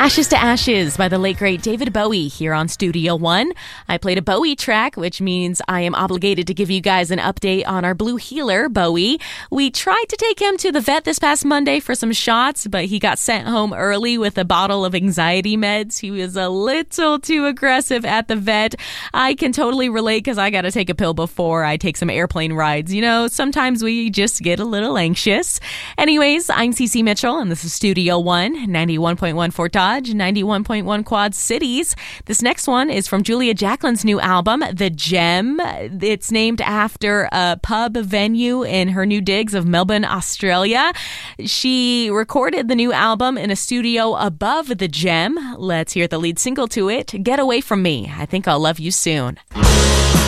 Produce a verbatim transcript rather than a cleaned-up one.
Ashes to Ashes by the late, great David Bowie here on Studio One. I played a Bowie track, which means I am obligated to give you guys an update on our blue healer, Bowie. We tried to take him to the vet this past Monday for some shots, but he got sent home early with a bottle of anxiety meds. He was a little too aggressive at the vet. I can totally relate because I got to take a pill before I take some airplane rides. You know, sometimes we just get a little anxious. Anyways, I'm Cece Mitchell, and this is Studio One, ninety-one point one Fort Dodge, ninety-one point one Quad Cities. This next one is from Julia Jacquelin's new album, The Gem. It's named after a pub venue in her new digs of Melbourne, Australia. She recorded the new album in a studio above The Gem. Let's hear the lead single to it, Get Away From Me. I Think I'll Love You Soon.